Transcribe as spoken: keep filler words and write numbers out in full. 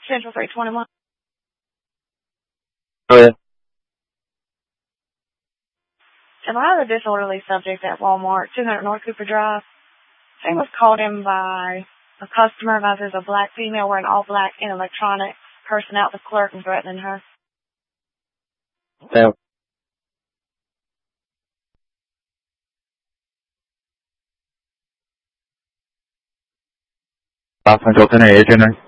Central three twenty-one. Go ahead. Am I the disorderly subject at Walmart, two hundred North Cooper Drive? Thing was called in by a customer about there's a black female wearing all black in electronics, cursing out the clerk and threatening her. Yeah. South Central ten eighty-eight,